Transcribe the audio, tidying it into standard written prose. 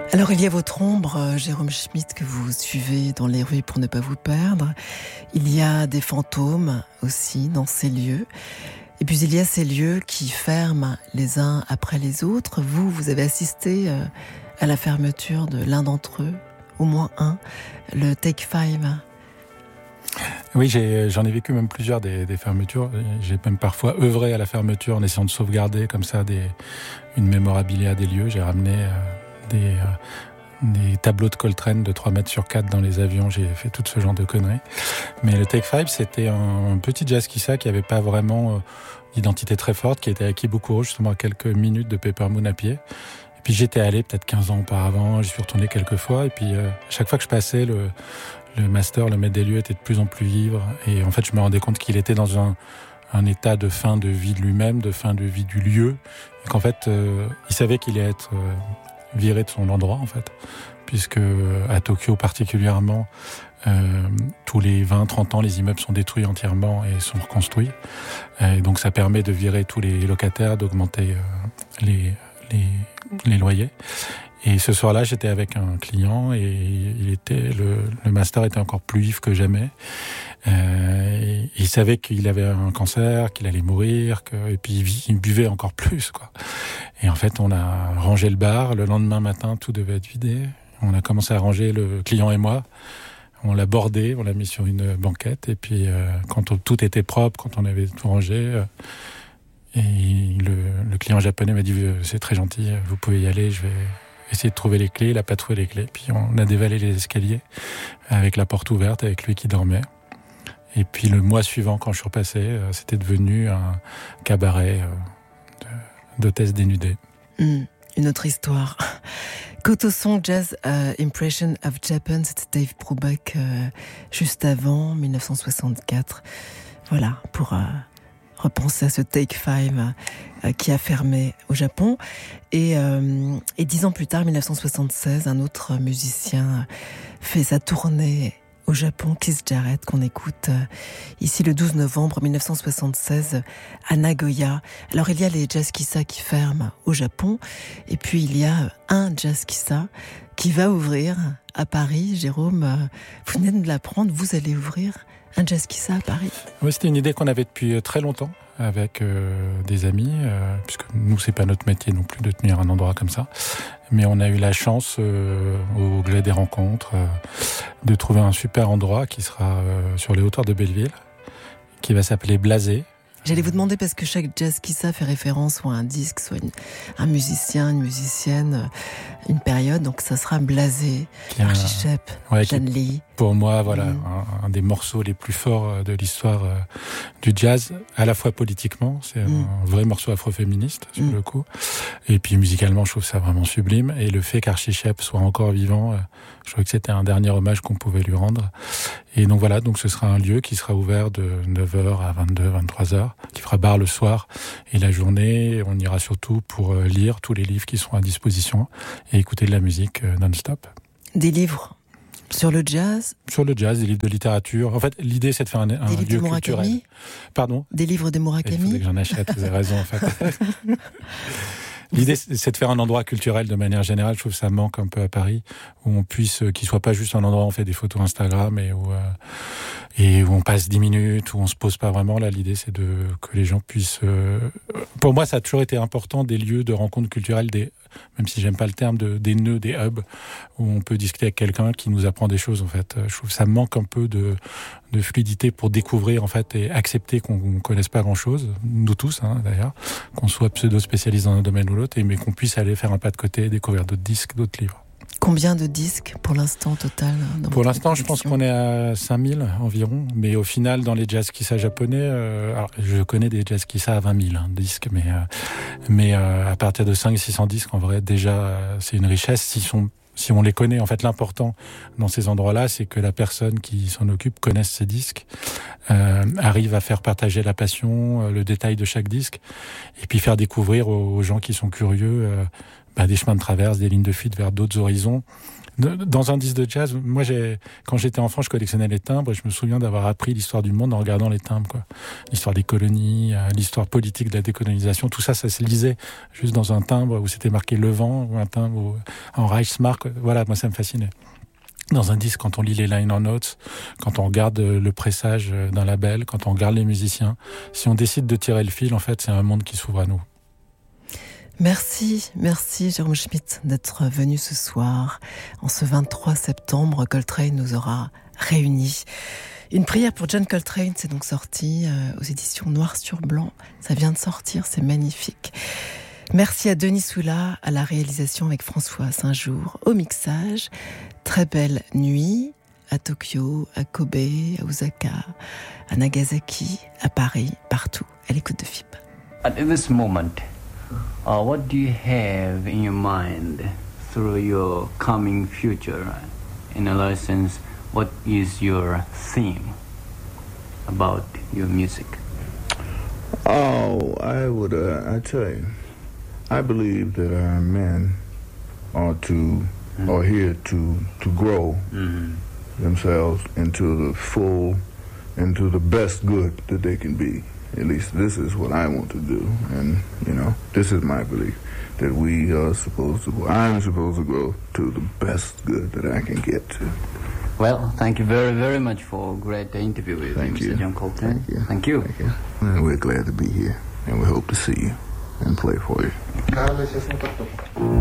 Alors il y a votre ombre, Jérôme Schmitt, que vous suivez dans les rues pour ne pas vous perdre. Il y a des fantômes aussi dans ces lieux. Et puis il y a ces lieux qui ferment les uns après les autres. Vous avez assisté à la fermeture de l'un d'entre eux, au moins un, le Take 5. Oui, j'en ai vécu même plusieurs des fermetures. J'ai même parfois œuvré à la fermeture en essayant de sauvegarder comme ça une mémorabilia des lieux. J'ai ramené des tableaux de Coltrane de 3 mètres sur 4 dans les avions. J'ai fait tout ce genre de conneries. Mais le Take 5, c'était un petit jazz qui avait pas vraiment d'identité très forte, qui était à Kibokuro, justement à quelques minutes de Pepper Moon à pied. Et puis j'étais allé peut-être 15 ans auparavant, j'y suis retourné quelques fois. Et puis à chaque fois que je passais, le master, le maître des lieux, était de plus en plus ivre. Et en fait, je me rendais compte qu'il était dans un état de fin de vie de lui-même, de fin de vie du lieu. Et qu'en fait, il savait qu'il allait être viré de son endroit, en fait. Puisque à Tokyo particulièrement, tous les 20-30 ans, les immeubles sont détruits entièrement et sont reconstruits. Et donc ça permet de virer tous les locataires, d'augmenter les loyers. Et ce soir-là, j'étais avec un client et le master était encore plus vif que jamais. Il savait qu'il avait un cancer, qu'il allait mourir, et puis il buvait encore plus, quoi. Et en fait, on a rangé le bar. Le lendemain matin, tout devait être vidé. On a commencé à ranger, le client et moi. On l'a bordé, on l'a mis sur une banquette. Et puis, quand tout était propre, quand on avait tout rangé, et le client japonais m'a dit « C'est très gentil, vous pouvez y aller, je vais essayer de trouver les clés ». Il n'a pas trouvé les clés. Puis on a dévalé les escaliers avec la porte ouverte, avec lui qui dormait. Et puis le mois suivant, quand je suis repassé, c'était devenu un cabaret d'hôtesses dénudées. Une autre histoire. Koto Song Jazz Impression of Japan, c'était Dave Brubeck juste avant, 1964. Voilà, pour repenser à ce Take 5 qui a fermé au Japon. Et 10 ans plus tard, 1976, un autre musicien fait sa tournée au Japon, Keith Jarrett, qu'on écoute ici le 12 novembre 1976 à Nagoya. Alors il y a les Jazz Kissa qui ferment au Japon, et puis il y a un Jazz Kissa qui va ouvrir à Paris. Jérôme, vous venez de l'apprendre, vous allez ouvrir un Jazz Kissa à Paris. Oui, c'était une idée qu'on avait depuis très longtemps avec des amis, puisque nous, c'est pas notre métier non plus de tenir un endroit comme ça. Mais on a eu la chance, au gré des rencontres, de trouver un super endroit qui sera sur les hauteurs de Belleville, qui va s'appeler Blasé. J'allais vous demander, parce que chaque Jazz Kissa fait référence soit à un disque, soit un musicien, une musicienne, une période. Donc ça sera Blasé, Archie Shepp, Jan Lee. Pour moi, voilà, un des morceaux les plus forts de l'histoire du jazz, à la fois politiquement, c'est un vrai morceau afroféministe, sur le coup. Et puis musicalement, je trouve ça vraiment sublime. Et le fait qu'Archie Shepp soit encore vivant, je trouvais que c'était un dernier hommage qu'on pouvait lui rendre. Et donc voilà, donc ce sera un lieu qui sera ouvert de 9h à 22, 23h, qui fera bar le soir et la journée. On ira surtout pour lire tous les livres qui sont à disposition et écouter de la musique non-stop. Des livres sur le jazz ? Sur le jazz, des livres de littérature. En fait, l'idée, c'est de faire un lieu culturel. Pardon ? Des livres de Murakami ? Il faudrait que j'en achète, vous avez raison, en fait. L'idée, c'est de faire un endroit culturel de manière générale. Je trouve que ça manque un peu à Paris, où on puisse, qu'il soit pas juste un endroit où on fait des photos Instagram et où on passe 10 minutes, où on se pose pas vraiment. Là, l'idée, c'est que les gens puissent... Pour moi, ça a toujours été important, des lieux de rencontres culturelles, même si j'aime pas le terme, des nœuds, des hubs, où on peut discuter avec quelqu'un qui nous apprend des choses, en fait. Je trouve que ça manque un peu de fluidité pour découvrir, en fait, et accepter qu'on connaisse pas grand-chose, nous tous, d'ailleurs, qu'on soit pseudo-spécialiste dans un domaine ou l'autre, mais qu'on puisse aller faire un pas de côté, découvrir d'autres disques, d'autres livres. Combien de disques pour l'instant total Pour l'instant, je pense qu'on est à 5000 environ, mais au final, dans les jazz kissa japonais, alors je connais des jazz kissa à 20 000 disques, mais à partir de 500-600 disques, en vrai, déjà, c'est une richesse. Si on les connaît, en fait, l'important dans ces endroits-là, c'est que la personne qui s'en occupe connaisse ces disques, arrive à faire partager la passion, le détail de chaque disque, et puis faire découvrir aux gens qui sont curieux des chemins de traverse, des lignes de fuite vers d'autres horizons. Dans un disque de jazz, moi, quand j'étais enfant, je collectionnais les timbres et je me souviens d'avoir appris l'histoire du monde en regardant les timbres, quoi. L'histoire des colonies, l'histoire politique de la décolonisation, tout ça, ça se lisait juste dans un timbre où c'était marqué Levant ou un timbre en Reichsmark. Voilà, moi, ça me fascinait. Dans un disque, quand on lit les liner notes, quand on regarde le pressage d'un label, quand on regarde les musiciens, si on décide de tirer le fil, en fait, c'est un monde qui s'ouvre à nous. Merci Jérôme Schmitt d'être venu ce soir. En ce 23 septembre, Coltrane nous aura réunis. Une prière pour John Coltrane, c'est donc sorti aux éditions Noir sur Blanc. Ça vient de sortir, c'est magnifique. Merci à Denis Soula, à la réalisation avec François Saint-Jour, au mixage. Très belle nuit à Tokyo, à Kobe, à Osaka, à Nagasaki, à Paris, partout, à l'écoute de FIP. At this moment, what do you have in your mind through your coming future? In a sense, what is your theme about your music? Oh, I tell you, I believe that our men are here to grow themselves into the best good that they can be. At least this is what I want to do, and this is my belief that I'm supposed to grow to the best good that I can get to. Well, thank you very, very much for a great interview with Mr. John Coltrane. Thank you. And we're glad to be here, and we hope to see you and play for you.